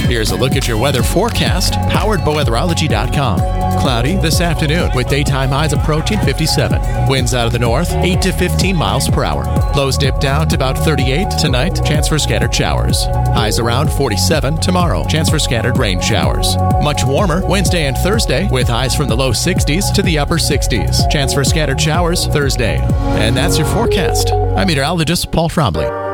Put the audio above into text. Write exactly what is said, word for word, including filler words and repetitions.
Here's a look at your weather forecast, powered by weatherology dot com. Cloudy this afternoon with daytime highs approaching fifty-seven. Winds out of the north, eight to fifteen miles per hour. Lows dip down to about thirty-eight tonight. Chance for scattered showers. Highs around forty-seven tomorrow. Chance for scattered rain showers. Much warmer Wednesday and Thursday with highs from the low sixties to the upper sixties. Chance for scattered showers Thursday. And that's your forecast. I'm meteorologist Paul Trombley.